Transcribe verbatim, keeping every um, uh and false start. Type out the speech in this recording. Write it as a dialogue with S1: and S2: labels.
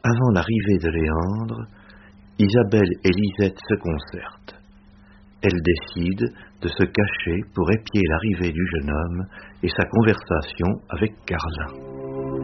S1: Avant l'arrivée de Léandre, Isabelle et Lisette se concertent. Elles décident de se cacher pour épier l'arrivée du jeune homme et sa conversation avec Carlin.